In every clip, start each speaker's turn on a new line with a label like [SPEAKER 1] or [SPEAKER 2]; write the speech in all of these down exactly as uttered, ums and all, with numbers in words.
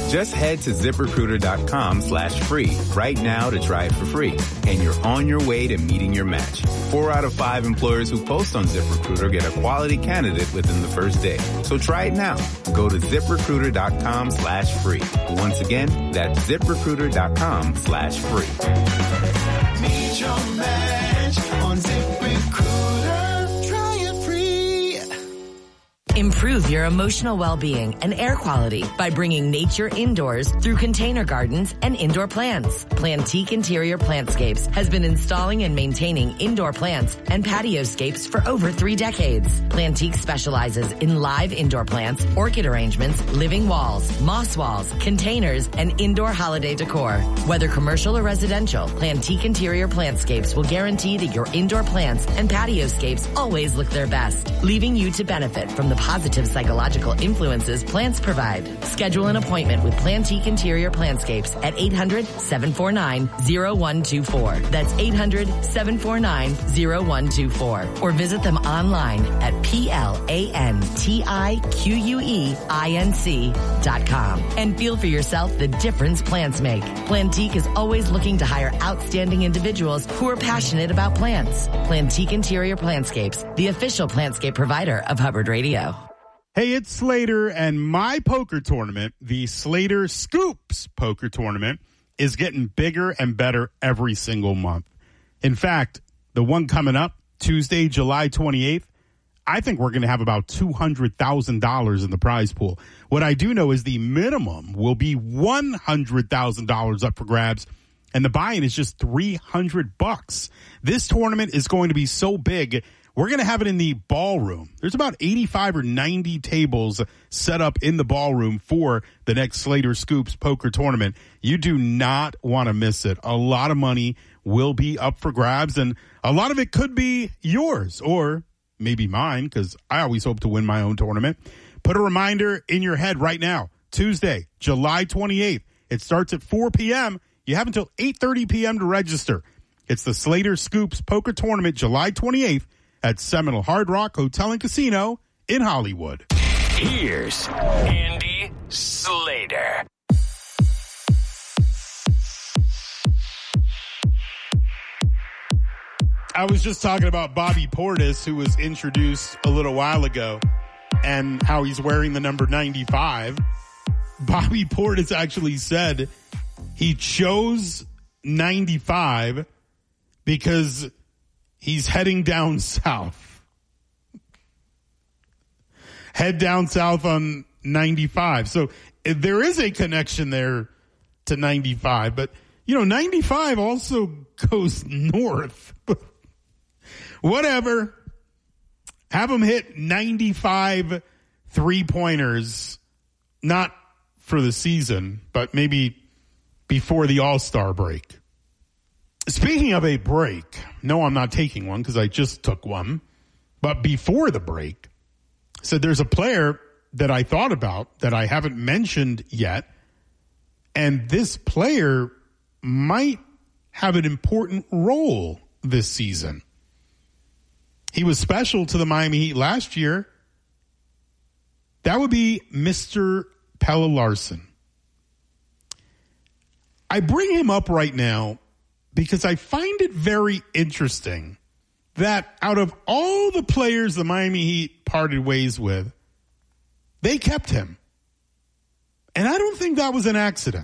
[SPEAKER 1] Just head to ZipRecruiter.com slash free right now to try it for free. And you're on your way to meeting your match. Four out of five employers who post on ZipRecruiter get a quality candidate within the first day. So try it now. Go to ZipRecruiter.com slash free. Once again, that's ZipRecruiter.com slash free.
[SPEAKER 2] Meet your match on ZipRecruiter. Try it free.
[SPEAKER 3] Improve your emotional well-being and air quality by bringing nature indoors through container gardens and indoor plants. Plantique Interior Plantscapes has been installing and maintaining indoor plants and patioscapes for over three decades. Plantique specializes in live indoor plants, orchid arrangements, living walls, moss walls, containers, and indoor holiday decor. Whether commercial or residential, Plantique Interior Plantscapes will guarantee that your indoor plants and patioscapes always look their best, leaving you to benefit from the positive psychological influences plants provide. Schedule an appointment with Plantique Interior Plantscapes at eight hundred, seven four nine, zero one two four. That's eight hundred, seven four nine, zero one two four. Or visit them online at P L A N T I Q U E I N C dot com. And feel for yourself the difference plants make. Plantique is always looking to hire outstanding individuals who are passionate about plants. Plantique Interior Plantscapes, the official plantscape provider of Hubbard Radio.
[SPEAKER 4] Hey, it's Slater, and my poker tournament, the Slater Scoops Poker Tournament, is getting bigger and better every single month. In fact, the one coming up, Tuesday, July twenty-eighth, I think we're going to have about two hundred thousand dollars in the prize pool. What I do know is the minimum will be one hundred thousand dollars up for grabs, and the buy-in is just three hundred bucks. This tournament is going to be so big, we're going to have it in the ballroom. There's about eighty-five or ninety tables set up in the ballroom for the next Slater Scoops Poker Tournament. You do not want to miss it. A lot of money will be up for grabs, and a lot of it could be yours or maybe mine, because I always hope to win my own tournament. Put a reminder in your head right now. Tuesday, July twenty-eighth. It starts at four p.m. You have until eight thirty p.m. to register. It's the Slater Scoops Poker Tournament, July twenty-eighth. At Seminole Hard Rock Hotel and Casino in Hollywood.
[SPEAKER 5] Here's Andy Slater.
[SPEAKER 4] I was just talking about Bobby Portis, who was introduced a little while ago, and how he's wearing the number ninety-five. Bobby Portis actually said he chose ninety-five because he's heading down south. Head down south on ninety-five. So there is a connection there to ninety-five. But, you know, ninety-five also goes north. Whatever. Have him hit ninety-five three-pointers, not for the season, but maybe before the All-Star break. Speaking of a break, no, I'm not taking one because I just took one. But before the break, said there's a player that I thought about that I haven't mentioned yet. And this player might have an important role this season. He was special to the Miami Heat last year. That would be Mister Pelle Larsson. I bring him up right now because I find it very interesting that out of all the players the Miami Heat parted ways with, they kept him. And I don't think that was an accident.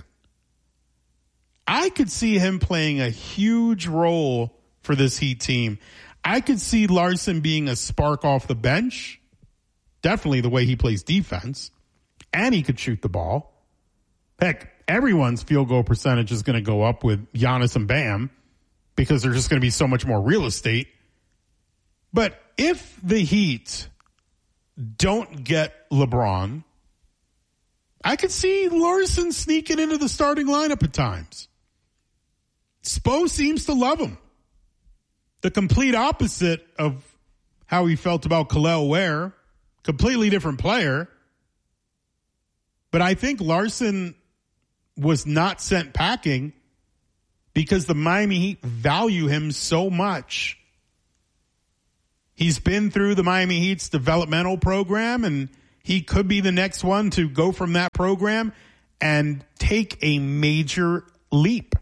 [SPEAKER 4] I could see him playing a huge role for this Heat team. I could see Larsson being a spark off the bench, definitely the way he plays defense, and he could shoot the ball. Heck, everyone's field goal percentage is going to go up with Giannis and Bam because there's just going to be so much more real estate. But if the Heat don't get LeBron, I could see Larsson sneaking into the starting lineup at times. Spo seems to love him. The complete opposite of how he felt about Kel'el Ware. Completely different player. But I think Larsson was not sent packing because the Miami Heat value him so much. He's been through the Miami Heat's developmental program, and he could be the next one to go from that program and take a major leap.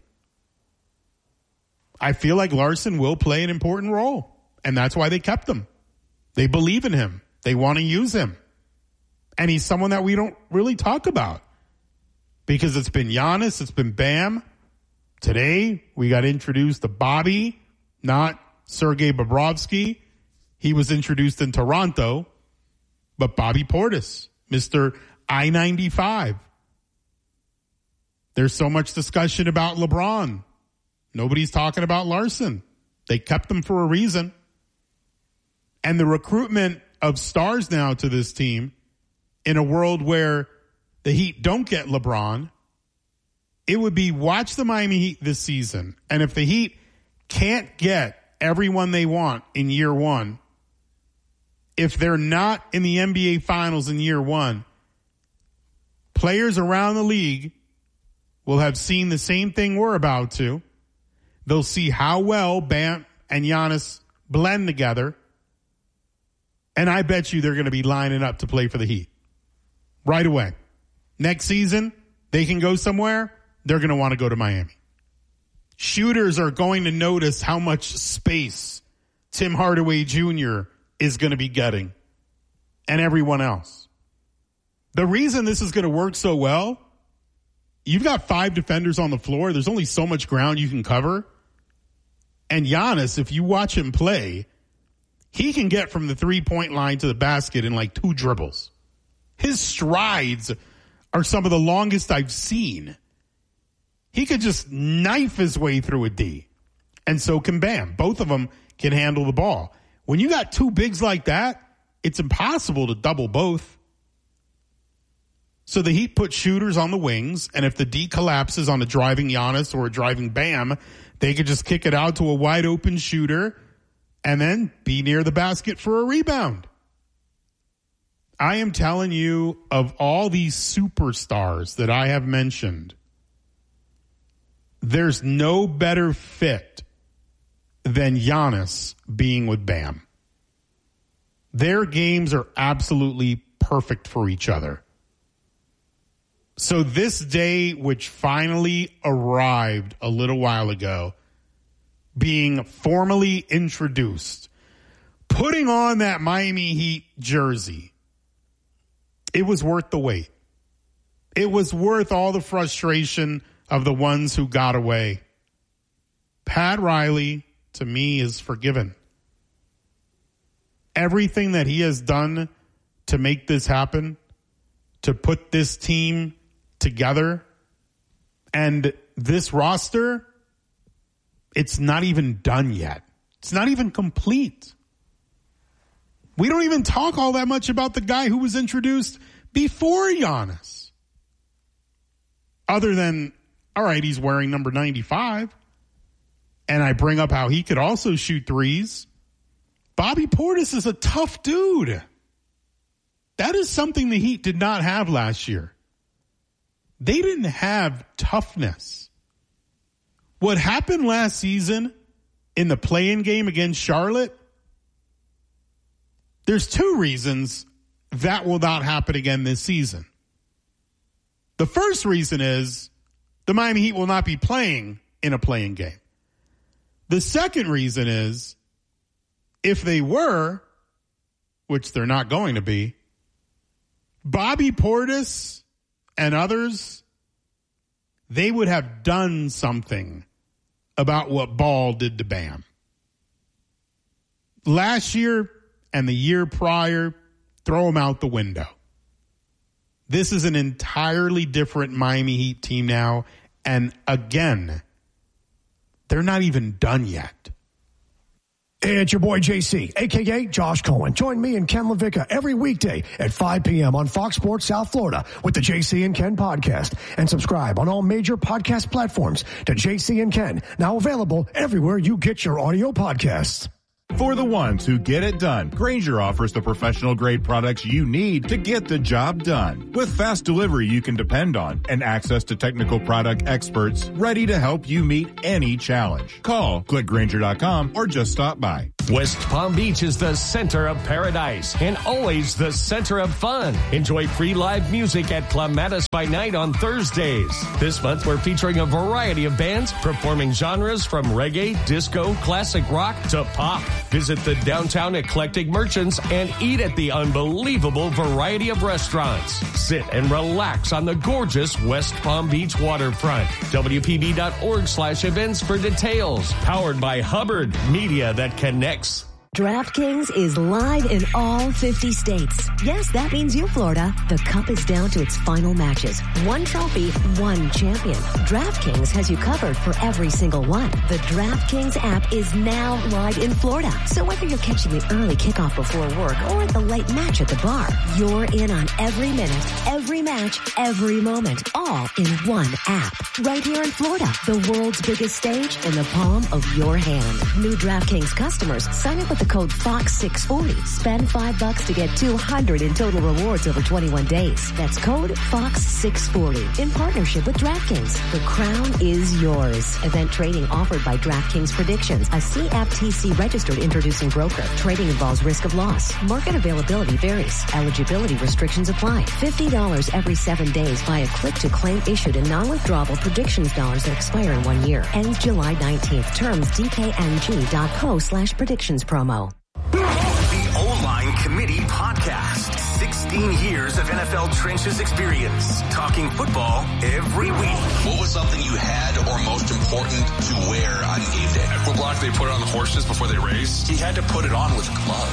[SPEAKER 4] I feel like Larson will play an important role, and that's why they kept him. They believe in him. They want to use him. And he's someone that we don't really talk about because it's been Giannis, it's been Bam. Today, we got introduced to Bobby, not Sergei Bobrovsky. He was introduced in Toronto, but Bobby Portis, Mister I ninety-five. There's so much discussion about LeBron. Nobody's talking about Larson. They kept him for a reason. And the recruitment of stars now to this team in a world where the Heat don't get LeBron, it would be watch the Miami Heat this season. And if the Heat can't get everyone they want in year one, if they're not in the N B A Finals in year one, players around the league will have seen the same thing we're about to. They'll see how well Bam and Giannis blend together. And I bet you they're going to be lining up to play for the Heat right away. Next season, they can go somewhere. They're going to want to go to Miami. Shooters are going to notice how much space Tim Hardaway Junior is going to be getting, and everyone else. The reason this is going to work so well, you've got five defenders on the floor. There's only so much ground you can cover. And Giannis, if you watch him play, he can get from the three-point line to the basket in like two dribbles. His strides are some of the longest I've seen. He could just knife his way through a D. And so can Bam. Both of them can handle the ball. When you got two bigs like that, it's impossible to double both. So the Heat put shooters on the wings, and if the D collapses on a driving Giannis or a driving Bam, they could just kick it out to a wide open shooter and then be near the basket for a rebound. I am telling you, of all these superstars that I have mentioned, there's no better fit than Giannis being with Bam. Their games are absolutely perfect for each other. So this day, which finally arrived a little while ago, being formally introduced, putting on that Miami Heat jersey, it was worth the wait. It was worth all the frustration of the ones who got away. Pat Riley, to me, is forgiven. Everything that he has done to make this happen, to put this team together, and this roster, it's not even done yet. It's not even complete. We don't even talk all that much about the guy who was introduced before Giannis. Other than, all right, he's wearing number ninety-five. And I bring up how he could also shoot threes. Bobby Portis is a tough dude. That is something the Heat did not have last year. They didn't have toughness. What happened last season in the play-in game against Charlotte, there's two reasons that will not happen again this season. The first reason is the Miami Heat will not be playing in a play-in game. The second reason is if they were, which they're not going to be, Bobby Portis and others, they would have done something about what Ball did to Bam. Last year and the year prior, throw them out the window. This is an entirely different Miami Heat team now. And again, they're not even done yet.
[SPEAKER 6] It's your boy J C, a k a. Josh Cohen. Join me and Ken LaVicka every weekday at five p.m. on Fox Sports South Florida with the J C and Ken podcast. And subscribe on all major podcast platforms to J C and Ken, now available everywhere you get your audio podcasts.
[SPEAKER 7] For the ones who get it done, Grainger offers the professional-grade products you need to get the job done. With fast delivery you can depend on and access to technical product experts ready to help you meet any challenge. Call, click Grainger dot com, or just stop by.
[SPEAKER 8] West Palm Beach is the center of paradise and always the center of fun. Enjoy free live music at Clematis by Night on Thursdays. This month, we're featuring a variety of bands performing genres from reggae, disco, classic rock to pop. Visit the downtown eclectic merchants and eat at the unbelievable variety of restaurants. Sit and relax on the gorgeous West Palm Beach waterfront. W P B dot org slash events for details. Powered by Hubbard, media that connects.
[SPEAKER 9] DraftKings is live in all fifty states. Yes, that means you, Florida. The Cup is down to its final matches. One trophy, one champion. DraftKings has you covered for every single one. The DraftKings app is now live in Florida. So whether you're catching the early kickoff before work or the late match at the bar, you're in on every minute, every match, every moment, all in one app. Right here in Florida, the world's biggest stage in the palm of your hand. New DraftKings customers, sign up with the code Fox six forty. Spend five bucks to get two hundred in total rewards over twenty-one days. That's code Fox six forty. In partnership with DraftKings. The crown is yours. Event trading offered by DraftKings Predictions, a C F T C registered introducing broker. Trading involves risk of loss. Market availability varies. Eligibility restrictions apply. fifty dollars every seven days via click to claim issued in non-withdrawable predictions dollars that expire in one year. Ends July nineteenth. Terms D K N G dot co slash predictions promo.
[SPEAKER 5] The O-Line Committee Podcast. sixteen years of N F L trenches experience. Talking football every week.
[SPEAKER 10] What was something you had or most important to wear on game day?
[SPEAKER 11] What block they put on the horses before they race?
[SPEAKER 10] He had to put it on with gloves.